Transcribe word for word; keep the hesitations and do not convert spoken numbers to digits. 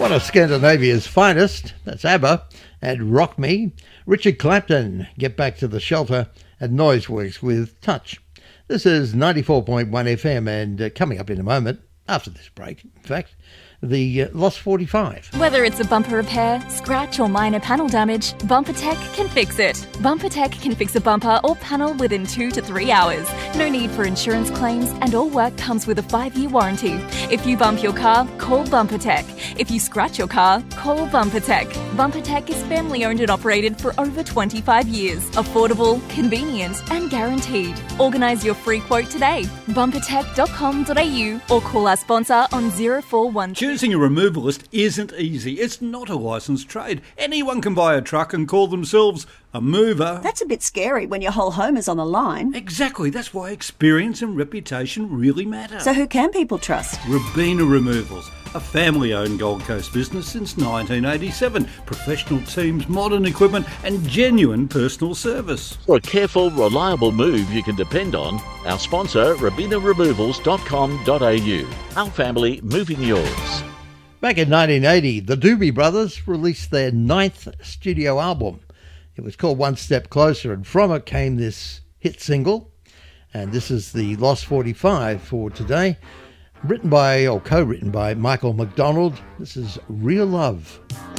One of Scandinavia's finest, that's ABBA, and Rock Me. Richard Clapton, Get Back to the Shelter, and Noiseworks with Touch. This is ninety-four point one F M, and uh, coming up in a moment, after this break, in fact, the uh, Lost forty-five. Whether it's a bumper repair, scratch or minor panel damage, BumperTech can fix it. BumperTech can fix a bumper or panel within two to three hours. No need for insurance claims, and all work comes with a five-year warranty. If you bump your car, call BumperTech. If you scratch your car, call BumperTech. BumperTech is family-owned and operated for over twenty-five years. Affordable, convenient and guaranteed. Organise your free quote today. bumpertech dot com dot a u or call our sponsor on zero four one two. Choosing a removalist isn't easy. It's not a licensed trade. Anyone can buy a truck and call themselves a mover. That's a bit scary when your whole home is on the line. Exactly. That's why experience and reputation really matter. So who can people trust? Robina Removals, a family-owned Gold Coast business since nineteen eighty-seven. Professional teams, modern equipment and genuine personal service. For a careful, reliable move you can depend on, our sponsor, robina removals dot com dot a u. Our family moving yours. Back in nineteen eighty, the Doobie Brothers released their ninth studio album. It was called One Step Closer, and from it came this hit single. And this is the Lost forty-five for today. Written by, or co-written by, Michael McDonald. This is Real Love.